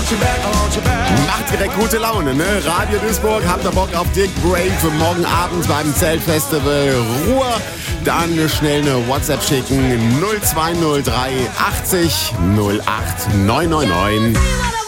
Macht direkt gute Laune, ne? Radio Duisburg, habt ihr Bock auf Dick Brave für morgen Abend beim Zeltfestival Ruhr? Dann schnell eine WhatsApp schicken 0203 80 08 999.